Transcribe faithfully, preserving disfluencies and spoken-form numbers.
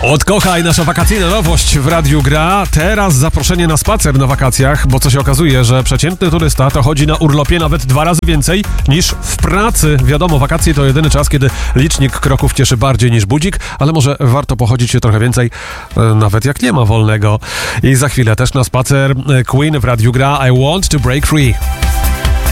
Odkochaj, nasza wakacyjna nowość w Radiu Gra. Teraz zaproszenie na spacer na wakacjach, bo co się okazuje, że przeciętny turysta to chodzi na urlopie nawet dwa razy więcej niż w pracy. Wiadomo, wakacje to jedyny czas, kiedy licznik kroków cieszy bardziej niż budzik, ale może warto pochodzić się trochę więcej, nawet jak nie ma wolnego. I za chwilę też na spacer Queen w Radiu Gra I Want to Break Free.